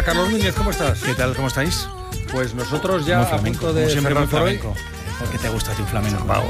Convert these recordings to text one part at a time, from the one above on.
Hola, Carlos Núñez, ¿cómo estás? ¿Qué tal? ¿Cómo estáis? Pues nosotros ya a punto de siempre cerrar muy por hoy. flamenco. Porque te gusta a ti un flamenco. Wow.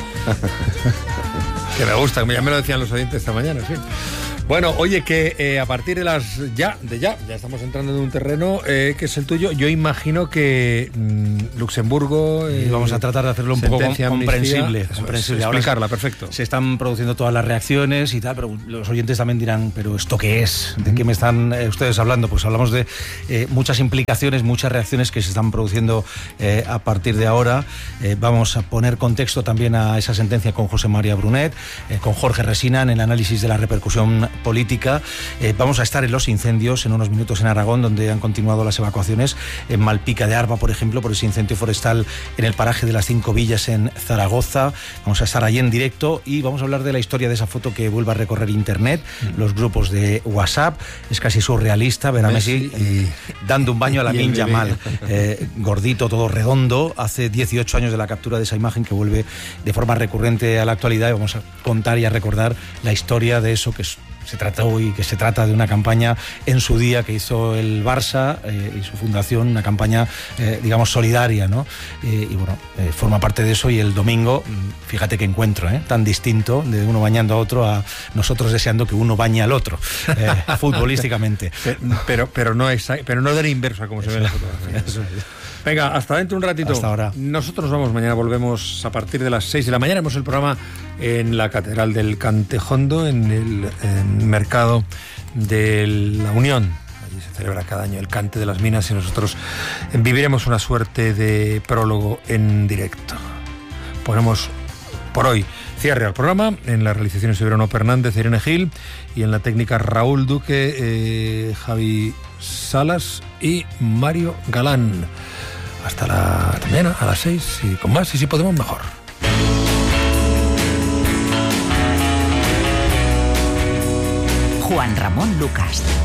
Que me gusta, ya me lo decían los oyentes esta mañana, en fin. Bueno, oye, que a partir de ya estamos entrando en un terreno que es el tuyo. Yo imagino que Luxemburgo... Y vamos a tratar de hacerlo un poco comprensible. Explicarla, perfecto. Se están produciendo todas las reacciones y tal, pero los oyentes también dirán, ¿pero esto qué es? ¿De qué me están ustedes hablando? Pues hablamos de muchas implicaciones, muchas reacciones que se están produciendo a partir de ahora. Vamos a poner contexto también a esa sentencia con José María Brunet, con Jorge Resina en el análisis de la repercusión política. Vamos a estar en los incendios en unos minutos en Aragón, donde han continuado las evacuaciones en Malpica de Arba, por ejemplo, por ese incendio forestal en el paraje de las 5 Villas en Zaragoza. Vamos a estar allí en directo y vamos a hablar de la historia de esa foto que vuelve a recorrer internet, los grupos de WhatsApp. Es casi surrealista ver a Messi dando un baño a Lamine Yamal, gordito, todo redondo. Hace 18 años de la captura de esa imagen que vuelve de forma recurrente a la actualidad, y vamos a contar y a recordar la historia de eso que se trata de una campaña en su día que hizo el Barça y su fundación, una campaña digamos solidaria, ¿no? Y bueno, forma parte de eso. Y el domingo, fíjate qué encuentro tan distinto, de uno bañando a otro a nosotros deseando que uno bañe al otro, futbolísticamente. Pero no de la inversa, como se ve en la fotografía. Eso es. Venga, hasta dentro un ratito. Hasta ahora. Nosotros vamos, mañana volvemos a partir de las 6 de la mañana. Hemos el programa en la Catedral del Cantejondo, en el mercado de la Unión. Allí se celebra cada año el Cante de las Minas y nosotros viviremos una suerte de prólogo en directo. Ponemos por hoy cierre al programa. En la realización estuvieron Ope Hernández, Irene Gil, y en la técnica Raúl Duque, Javi Salas y Mario Galán. Hasta la mañana, a las 6, y con más, y si podemos, mejor. Juan Ramón Lucas.